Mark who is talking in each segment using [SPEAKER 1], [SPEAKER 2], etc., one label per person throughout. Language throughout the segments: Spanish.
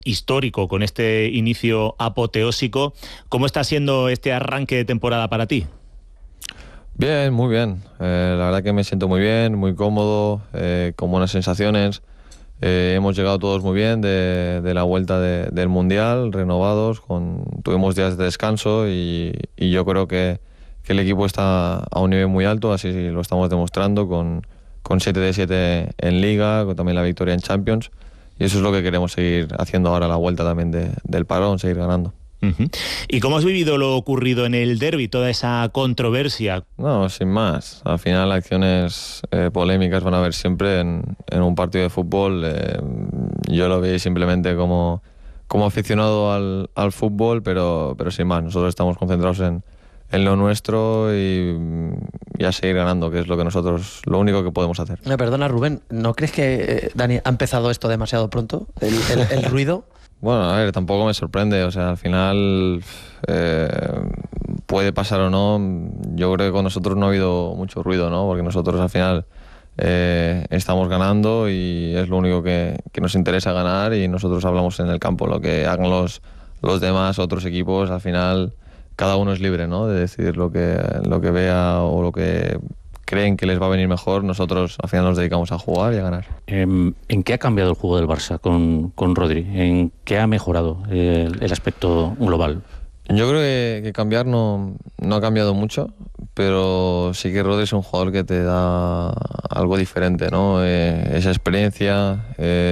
[SPEAKER 1] histórico, con este inicio apoteósico. ¿Cómo está siendo este arranque de temporada para ti?
[SPEAKER 2] Bien, muy bien. La verdad que me siento muy bien, muy cómodo, con buenas sensaciones. Hemos llegado todos muy bien de la vuelta del Mundial, renovados, tuvimos días de descanso y yo creo que el equipo está a un nivel muy alto, así lo estamos demostrando con 7 de 7 en Liga, con también la victoria en Champions, y eso es lo que queremos seguir haciendo ahora, la vuelta también del parón, seguir ganando.
[SPEAKER 1] Uh-huh. ¿Y cómo has vivido lo ocurrido en el derbi, toda esa controversia?
[SPEAKER 2] No, sin más. Al final acciones polémicas van a haber siempre en un partido de fútbol. Yo lo vi simplemente como aficionado al fútbol, pero sin más. Nosotros estamos concentrados en lo nuestro y a seguir ganando, que es lo único que podemos hacer.
[SPEAKER 3] Me perdona, Rubén, ¿no crees que Dani ha empezado esto demasiado pronto? ¿El ruido?
[SPEAKER 2] Bueno, a ver, tampoco me sorprende, o sea, al final puede pasar o no. Yo creo que con nosotros no ha habido mucho ruido, ¿no? Porque nosotros al final estamos ganando y es lo único que nos interesa, ganar, y nosotros hablamos en el campo. Lo que hagan los demás, otros equipos, al final cada uno es libre, ¿no? De decidir lo que vea o lo que creen que les va a venir mejor. Nosotros al final nos dedicamos a jugar y a ganar.
[SPEAKER 4] ¿En qué ha cambiado el juego del Barça con Rodri? ¿En qué ha mejorado el aspecto global?
[SPEAKER 2] Yo creo que cambiar no ha cambiado mucho, pero sí que Rodri es un jugador que te da algo diferente, ¿no? Esa experiencia,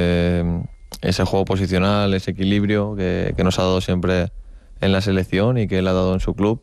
[SPEAKER 2] ese juego posicional, ese equilibrio que nos ha dado siempre en la selección y que él ha dado en su club.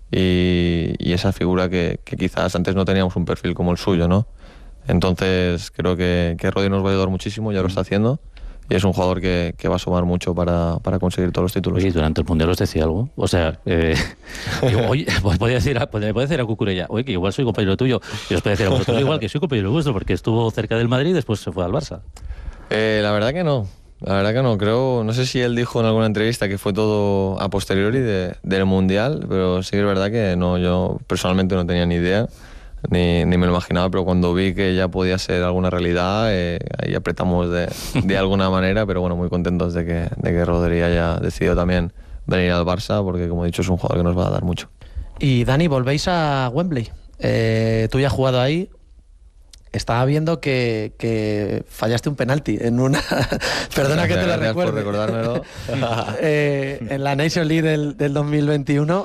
[SPEAKER 2] Y esa figura que quizás antes no teníamos un perfil como el suyo, ¿no? Entonces creo que Rodri nos va a ayudar muchísimo, ya lo está haciendo, y es un jugador que va a sumar mucho para conseguir todos los títulos.
[SPEAKER 4] Oye, durante el Mundial os decía algo, o sea, digo, oye, pues podría decir a Cucurella, oye, que igual soy compañero tuyo, y os puede decir a vosotros igual que soy compañero vuestro, porque estuvo cerca del Madrid y después se fue al Barça.
[SPEAKER 2] La verdad que no. La verdad que no, creo, no sé si él dijo en alguna entrevista que fue todo a posteriori del Mundial, pero sí que es verdad que no, yo personalmente no tenía ni idea, ni me lo imaginaba, pero cuando vi que ya podía ser alguna realidad, ahí apretamos de alguna manera, pero bueno, muy contentos de que Rodri haya decidido también venir al Barça, porque como he dicho es un jugador que nos va a dar mucho.
[SPEAKER 3] Y Dani, volvéis a Wembley, tú ya has jugado ahí. Estaba viendo que fallaste un penalti en una... Perdona que te lo recuerde.
[SPEAKER 2] Por recordármelo.
[SPEAKER 3] En la Nations League del 2021.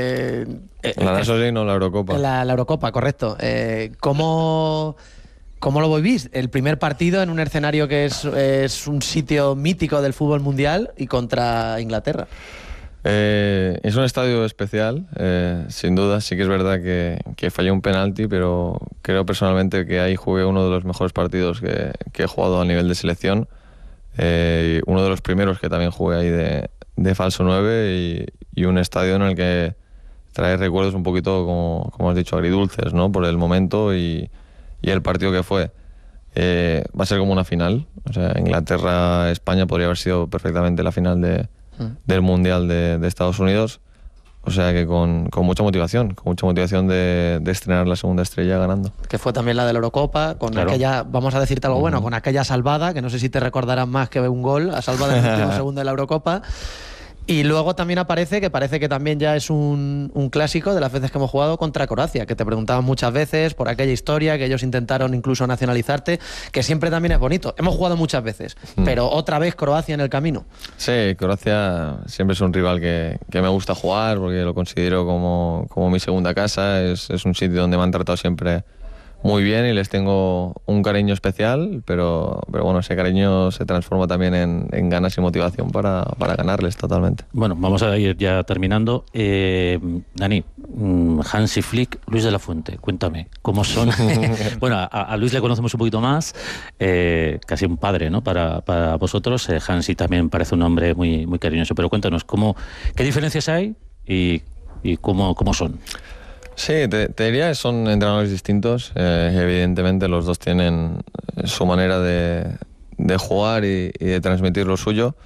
[SPEAKER 2] La Nations League, no, la Eurocopa.
[SPEAKER 3] La Eurocopa, correcto. ¿Cómo lo vivís? El primer partido en un escenario que es un sitio mítico del fútbol mundial y contra Inglaterra.
[SPEAKER 2] Es un estadio especial, sin duda. Sí que es verdad que fallé un penalti, pero creo personalmente que ahí jugué uno de los mejores partidos que he jugado a nivel de selección. Uno de los primeros que también jugué ahí de falso 9 y un estadio en el que trae recuerdos un poquito, como has dicho, agridulces, ¿no? Por el momento y el partido que fue. Va a ser como una final. O sea, Inglaterra-España podría haber sido perfectamente la final del Mundial de Estados Unidos, o sea que con mucha motivación de estrenar la segunda estrella ganando.
[SPEAKER 3] Que fue también la de la Eurocopa, con claro. Aquella, vamos a decirte algo bueno, con aquella salvada, que no sé si te recordarás más que un gol, a salvada en el último segundo de la Eurocopa. Y luego también aparece, que parece que también ya es un clásico de las veces que hemos jugado contra Croacia, que te preguntaban muchas veces por aquella historia, que ellos intentaron incluso nacionalizarte, que siempre también es bonito. Hemos jugado muchas veces, pero otra vez Croacia en el camino.
[SPEAKER 2] Sí, Croacia siempre es un rival que me gusta jugar, porque lo considero como mi segunda casa. Es un sitio donde me han tratado siempre muy bien y les tengo un cariño especial, pero bueno, ese cariño se transforma también en ganas y motivación para ganarles totalmente.
[SPEAKER 4] Bueno, vamos a ir ya terminando. Dani, Hansi Flick, Luis de la Fuente, cuéntame, ¿cómo son? Bueno, a Luis le conocemos un poquito más, casi un padre, ¿no? Para vosotros. Hansi también parece un hombre muy, muy cariñoso, pero cuéntanos, ¿qué diferencias hay y cómo son?
[SPEAKER 2] Sí, te diría que son entrenadores distintos. Evidentemente los dos tienen su manera de jugar y de transmitir lo suyo.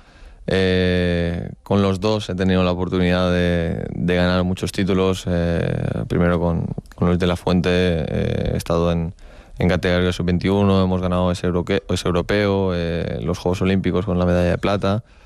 [SPEAKER 2] Con los dos he tenido la oportunidad de ganar muchos títulos. Primero con Luis de la Fuente he estado en categoría sub-21, hemos ganado ese europeo, los Juegos Olímpicos con la medalla de plata.